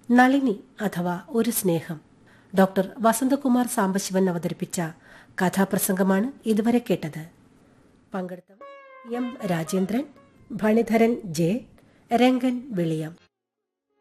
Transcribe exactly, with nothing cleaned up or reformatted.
നളിനി അഥവാ ഒരു സ്നേഹം. ഡോക്ടർ വസന്തകുമാർ സാംബശിവൻ അവതരിപ്പിച്ച കഥാപ്രസംഗമാണ് ഇതുവരെ കേട്ടത്. പങ്കെടുത്തവർ എം രാജേന്ദ്രൻ, ഭണിധരൻ ജെ, രംഗൻ വിളിയം.